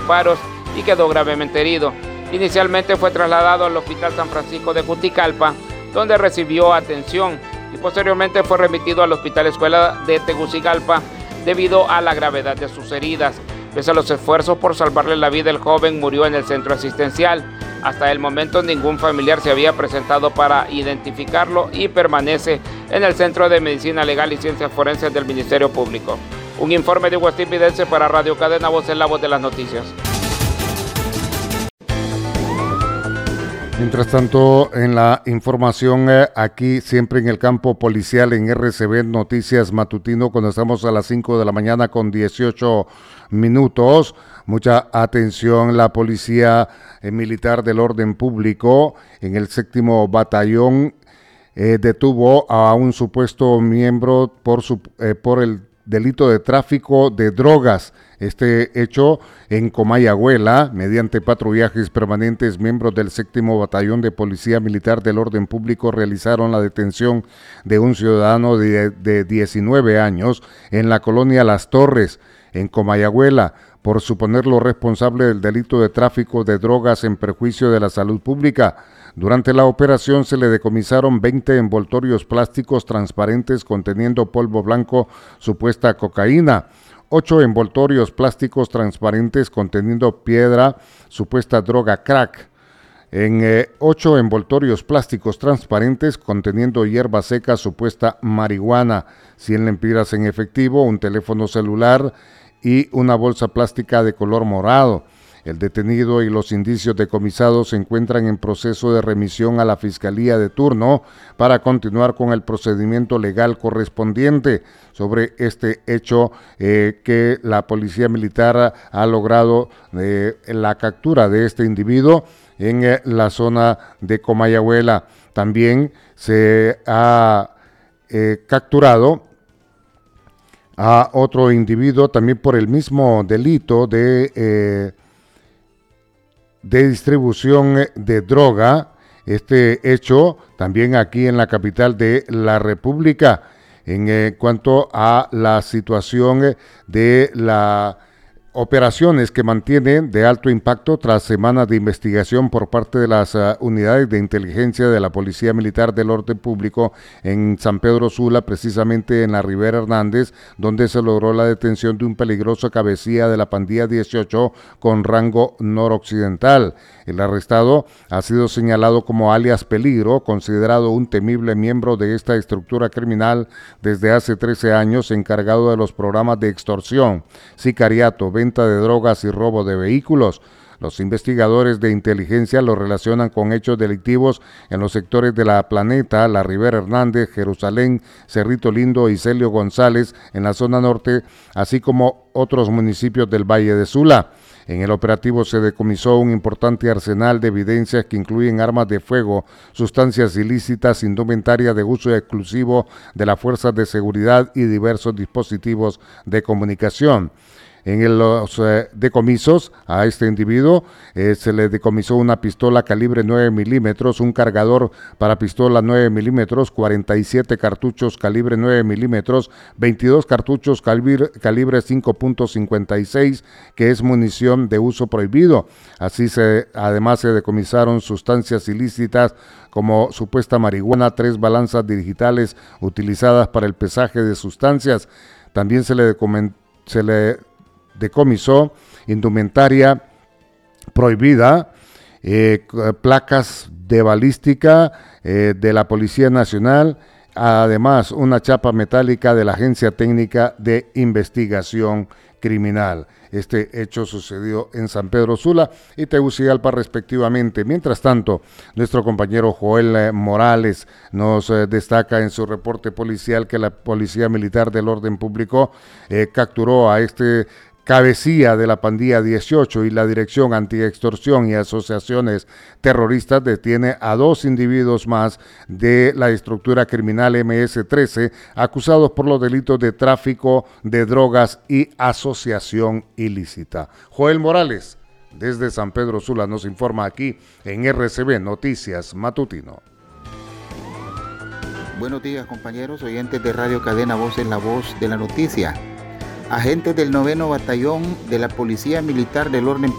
disparos y quedó gravemente herido. Inicialmente fue trasladado al Hospital San Francisco de Juticalpa, donde recibió atención, y posteriormente fue remitido al Hospital Escuela de Tegucigalpa debido a la gravedad de sus heridas. Pese a los esfuerzos por salvarle la vida, el joven murió en el centro asistencial. Hasta el momento ningún familiar se había presentado para identificarlo y permanece en el Centro de Medicina Legal y Ciencias Forenses del Ministerio Público. Un informe de Hugo Estipidense para Radio Cadena Voz, en la voz de las noticias. Mientras tanto, en la información aquí, siempre en el campo policial, en RCB Noticias Matutino, cuando estamos a las 5 de la mañana con 18 minutos. Mucha atención, la Policía Militar del Orden Público en el 7º Batallón detuvo a un supuesto miembro por el delito de tráfico de drogas. Este hecho en Comayagüela, mediante patrullajes permanentes, miembros del 7º Batallón de Policía Militar del Orden Público realizaron la detención de un ciudadano de 19 años en la colonia Las Torres, en Comayagüela, por suponerlo responsable del delito de tráfico de drogas en perjuicio de la salud pública. Durante la operación se le decomisaron 20 envoltorios plásticos transparentes conteniendo polvo blanco, supuesta cocaína, 8 envoltorios plásticos transparentes conteniendo piedra, supuesta droga crack, en 8 envoltorios plásticos transparentes conteniendo hierba seca, supuesta marihuana, 100 lempiras en efectivo, un teléfono celular y una bolsa plástica de color morado. El detenido y los indicios decomisados se encuentran en proceso de remisión a la Fiscalía de turno para continuar con el procedimiento legal correspondiente sobre este hecho que la Policía Militar ha logrado la captura de este individuo en la zona de Comayagüela. También se ha capturado a otro individuo también por el mismo delito de distribución de droga. Este hecho también aquí en la capital de la República. En cuanto a la situación de las operaciones que mantienen de alto impacto tras semanas de investigación por parte de las unidades de inteligencia de la Policía Militar del Orden Público en San Pedro Sula, precisamente en la Rivera Hernández, donde se logró la detención de un peligroso cabecilla de la pandilla 18 con rango noroccidental. El arrestado ha sido señalado como alias Peligro, considerado un temible miembro de esta estructura criminal desde hace 13 años, encargado de los programas de extorsión, sicariato, venta de drogas y robo de vehículos. Los investigadores de inteligencia lo relacionan con hechos delictivos en los sectores de La Planeta, La Rivera Hernández, Jerusalén, Cerrito Lindo y Celio González en la zona norte, así como otros municipios del Valle de Sula. En el operativo se decomisó un importante arsenal de evidencias que incluyen armas de fuego, sustancias ilícitas, indumentaria de uso exclusivo de las fuerzas de seguridad y diversos dispositivos de comunicación. En los decomisos a este individuo se le decomisó una pistola calibre 9 milímetros, un cargador para pistola 9 milímetros, 47 cartuchos calibre 9 milímetros, 22 cartuchos calibre 5.56, que es munición de uso prohibido. Además se decomisaron sustancias ilícitas como supuesta marihuana, 3 balanzas digitales utilizadas para el pesaje de sustancias. También se le decomisó indumentaria prohibida, placas de balística de la Policía Nacional, además una chapa metálica de la Agencia Técnica de Investigación Criminal. Este hecho sucedió en San Pedro Sula y Tegucigalpa respectivamente. Mientras tanto, nuestro compañero Joel Morales nos destaca en su reporte policial que la Policía Militar del Orden Público capturó a este cabecilla de la pandilla 18 y la Dirección Antiextorsión y Asociaciones Terroristas detiene a 2 individuos más de la estructura criminal MS-13 acusados por los delitos de tráfico de drogas y asociación ilícita. Joel Morales, desde San Pedro Sula, nos informa aquí en RCB Noticias Matutino. Buenos días, compañeros oyentes de Radio Cadena Voz, en la voz de la noticia. Agentes del 9º Batallón de la Policía Militar del Orden